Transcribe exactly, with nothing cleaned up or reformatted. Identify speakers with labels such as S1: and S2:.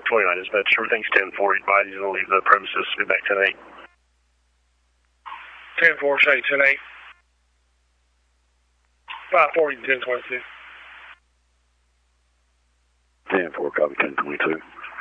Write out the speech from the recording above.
S1: twenty-nine dispatch. Everything's ten four. Advise you to leave the premises. Be back ten eight.
S2: ten four, say ten eight. five forty, ten twenty-two.
S3: ten four, copy ten twenty-two.